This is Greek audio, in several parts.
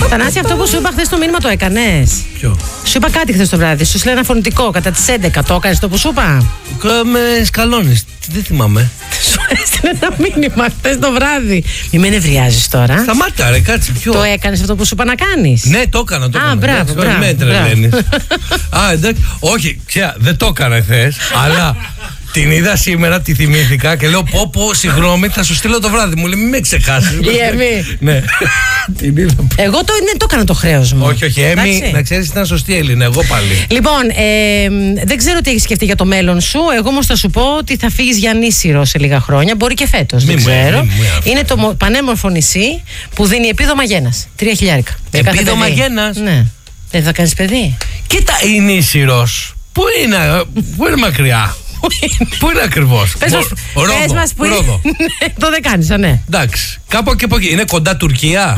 Θανάση, αυτό που σου είπα χθες το μήνυμα το έκανες? Ποιο? Σου είπα κάτι χθες το βράδυ. Σου στείλα ένα φωνητικό κατά τις 11. Το έκανες το που σου είπα? Με σκαλώνεις. Δεν θυμάμαι. Σου έστειλε ένα μήνυμα χθες το βράδυ. Μη με νευριάζεις τώρα. Σταμάτα, ρε, κάτσε. Ποιο? Το έκανες αυτό που σου είπα να κάνεις? Ναι, το έκανα. Α, μπράβο. Με τρελαίνεις. Α, εντάξει. Όχι, ξέρα, δεν το έκανα χθες, αλλά. Την είδα σήμερα, τη θυμήθηκα και λέω πω, συγγνώμη, θα σου στείλω το βράδυ. Μου λέει, μην με ξεχάσεις. Η Έμι. Ναι. Την είδα. Εγώ δεν το έκανα το χρέος μου. Όχι, Έμι, να ξέρεις, ήταν σωστή Έλληνα. Εγώ πάλι. Λοιπόν, δεν ξέρω τι έχεις σκεφτεί για το μέλλον σου. Εγώ όμως θα σου πω ότι θα φύγεις για νήσιρο σε λίγα χρόνια. Μπορεί και φέτος. Δεν ξέρω. Είναι το πανέμορφο νησί που δίνει επίδομα γένας. 3.000. Επίδομα γένας. Ναι. Δεν θα κάνεις παιδί? Κοίτα, η νήσιρος. Πού είναι μακριά? Πού είναι ακριβώς? Πες μας που είναι. Το δεν κάνεις, ναι. Εντάξει, κάπου και από εκεί. Είναι κοντά Τουρκία?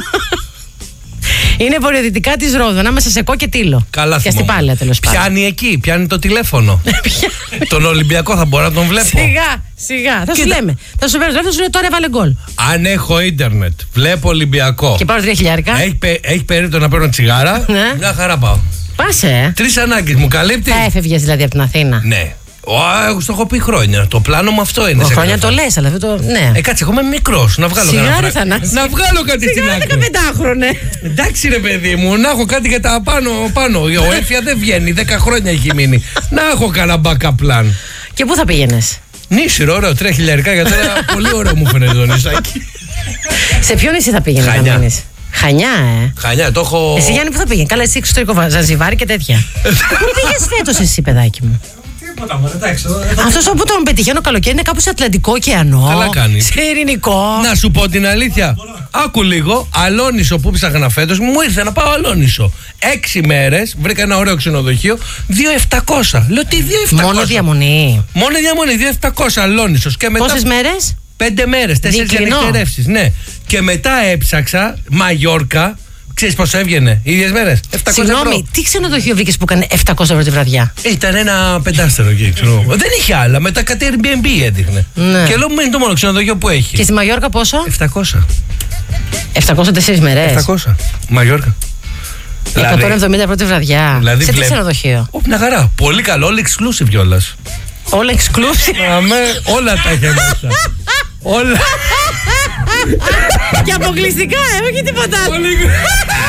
Είναι βορειοδυτικά της Ρόδου, ανάμεσα σε Κό και Τήλο. Καλά, και στην Πάλαια, τέλος πάντων. Πιάνει εκεί, πιάνει το τηλέφωνο. Τον Ολυμπιακό θα μπορώ να τον βλέπω. Σιγά. Θα σου λέμε. Θα σου παίρνω, θα σου λέω τώρα έβαλε γκολ. Αν έχω ίντερνετ, βλέπω Ολυμπιακό. Και πάω 3.000. Έχει περίπτωση να παίρνω τσιγάρα. Μια χαρά πάω. Πάσε. 3 ανάγκες μου καλύπτει. Θα έφευγες δηλαδή από την Αθήνα? Ναι. Εγώ το έχω πει χρόνια. Το πλάνο μου αυτό είναι. Χρόνια το λες, αλλά αυτό το. Ναι. Κάτσε, εγώ είμαι μικρός. Να βγάλω κάτι. Να βγάλω κάτι στην άκρη. 15χρονε. Εντάξει, ρε παιδί μου, να έχω κάτι για τα πάνω. Ο Έφια δεν βγαίνει. 10 χρόνια έχει μείνει. Να έχω κανένα backup plan. Και πού θα πήγαινες? Νήσιρο, ωραίο. 3.000 για τώρα. Πολύ ωραίο μου φαίνεται το νησάκι. Σε ποιο νησί θα πήγαινες να μείνεις? Χανιά, Χανιά, το έχω. Εσύ, Γιάννη, πού θα πήγαινε? Καλά, εσύ εξωτερικό Ζανζιβάρι και τέτοια. Πού πήγες φέτος εσύ, παιδάκι μου? Αυτός όπου τον πετυχαίνω καλοκαίρι είναι κάπου σε Ατλαντικό ωκεανό. Καλά κάνεις. Σε ειρηνικό. Να σου πω την αλήθεια. Άκου λίγο. Αλόνισο που ψάχνα φέτος, μου ήρθε να πάω Αλόνισο. 6 μέρες βρήκα ένα ωραίο ξενοδοχείο. 2.700. Λέω τι 2.700? Μόνο διαμονή. 2.700 Αλόνισος. Πόσες μέρες? 5 μέρες, 4 διανυκτερεύσεις. Ναι. Και μετά έψαξα Μαγιόρκα. Ξέρεις πόσο έβγαινε οι ίδιες μέρες? 700 Συγγνώμη, ευρώ. τι ξενοδοχείο βρήκες που έκανε 700 € τη βραδιά? Ήταν ένα 5άστερο εκεί, ξέρω. Δεν είχε άλλα. Μετά κάτι Airbnb έδειχνε. Ναι. Και λέω μου είναι το μόνο ξενοδοχείο που έχει. Και στη Μαγιόρκα πόσο? 700. 704 μέρες. 700. Μαγιόρκα. 170 πρώτη βραδιά. Δηλαδή σε τι ξενοδοχείο? Μια χαρά. Πολύ καλό. All exclusive κιόλας. All exclusive. Όλα τα είχε μέσα. Όλα. Και αποκλειστικά, όχι τίποτα.